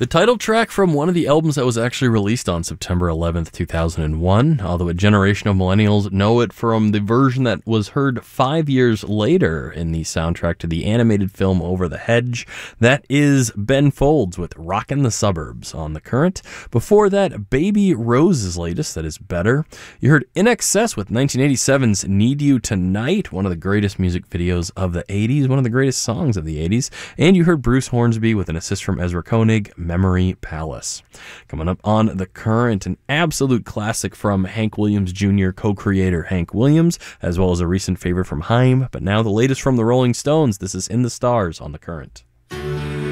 The title track from one of the albums that was actually released on September 11th, 2001, although a generation of millennials know it from the version that was heard 5 years later in the soundtrack to the animated film Over the Hedge. That is Ben Folds with Rockin' the Suburbs on The Current. Before that, Baby Rose's latest, that is Better. You heard INXS with 1987's Need You Tonight, one of the greatest music videos of the 80s, one of the greatest songs of the 80s. And you heard Bruce Hornsby with an assist from Ezra Koenig, Memory Palace. Coming up on The Current, an absolute classic from Hank Williams Jr. co-creator Hank Williams, as well as a recent favorite from Haim, but now the latest from the Rolling Stones. This is In the Stars on The Current.